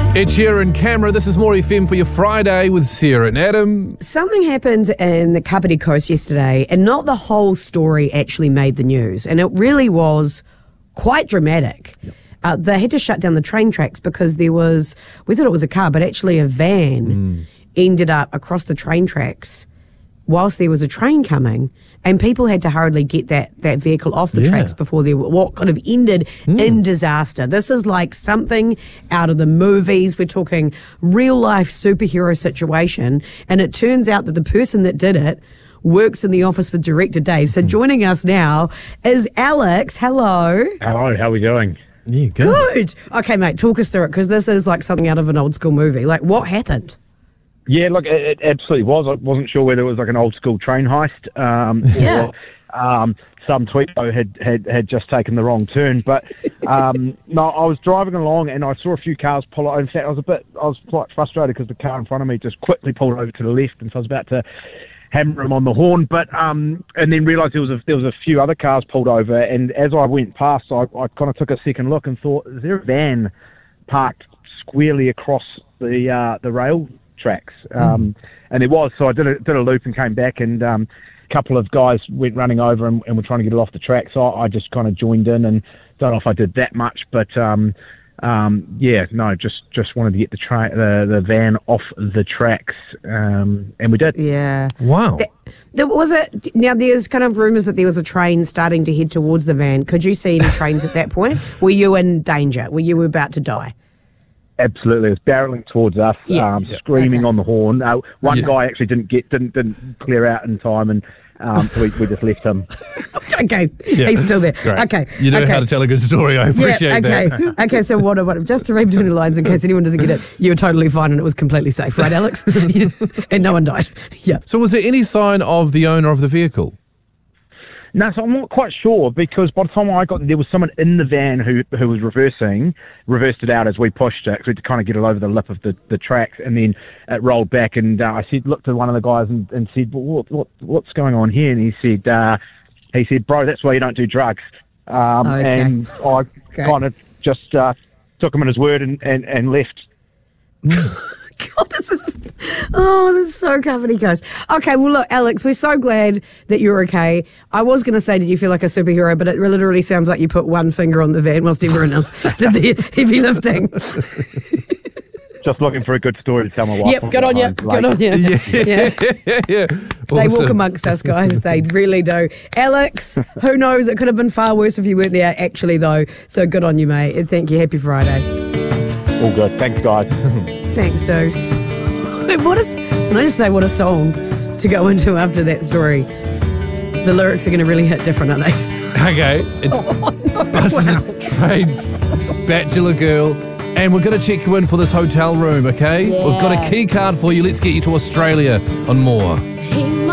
Ed Sheeran, Camera. This is More FM for your Friday with Sarah and Adam. Something happened in the Kapiti Coast yesterday, and not the whole story actually made the news, and it really was quite dramatic. Yep. They had to shut down the train tracks because we thought it was a car, but actually a van ended up across the train tracks whilst there was a train coming, and people had to hurriedly get that vehicle off the tracks before what could have ended in disaster. This is like something out of the movies. We're talking real-life superhero situation, and it turns out that the person that did it works in the office with Director Dave. So joining us now is Alex. Hello. Hello, how are we doing? Yeah, Good. Okay, mate, talk us through it, because this is like something out of an old school movie. Like, what happened? Yeah, look, it absolutely was. I wasn't sure whether it was like an old school train heist or some tweako had just taken the wrong turn. But no, I was driving along and I saw a few cars pull out. In fact, I was quite frustrated because the car in front of me just quickly pulled over to the left, and so I was about to hammer him on the horn, but and then realised there was a few other cars pulled over. And as I went past, I kind of took a second look and thought, is there a van parked squarely across the rail tracks? And there was, so I did a loop and came back, and a couple of guys went running over and were trying to get it off the track, so I just kind of joined in, and don't know if I did that much, but just wanted to get the van off the tracks, and we did. Yeah. Wow. Now there's kind of rumours that there was a train starting to head towards the van. Could you see any trains at that point? Were you in danger? Were you about to die? Absolutely, it was barreling towards us, screaming on the horn. One guy actually didn't clear out in time, and so we just left him. Okay, he's still there. Great. Okay, You know how to tell a good story. I appreciate that. Okay, so what? Just to read between the lines, in case anyone doesn't get it, you were totally fine and it was completely safe, right, Alex? And no one died. Yeah. So was there any sign of the owner of the vehicle? No, so I'm not quite sure, because by the time I got there was someone in the van who was reversed it out as we pushed it, to kind of get it over the lip of the tracks, and then it rolled back, and I looked at one of the guys and said, well, what's going on here? And he said, bro, that's why you don't do drugs. And I kind of just took him at his word and left. God, this is so Kapiti Coast. Okay, well, look, Alex, we're so glad that you're okay. I was going to say, did you feel like a superhero? But it literally sounds like you put one finger on the van whilst everyone else did the heavy lifting. Just looking for a good story to tell my wife. Yep, good on you. Good on you. Yeah. They walk amongst us, guys. They really do. Alex, who knows? It could have been far worse if you weren't there, actually, though. So good on you, mate. And thank you. Happy Friday. All good. Thanks, guys. Thanks, dude. Can I just say, what a song to go into after that story. The lyrics are going to really hit different, aren't they? Okay. Buses and trains, Bachelor Girl, and we're going to check you in for this hotel room, okay? Yeah. We've got a key card for you. Let's get you to Australia on More.